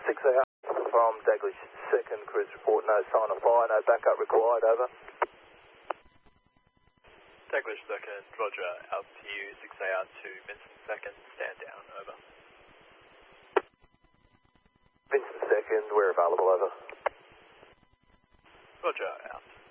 6 out from Daglish 2nd, cruise report, no sign of fire, no backup required, over. Daglish 2nd, roger, out to you, 6A out to Vincent 2nd, stand down, over. Vincent 2nd, we're available, over. Roger, out.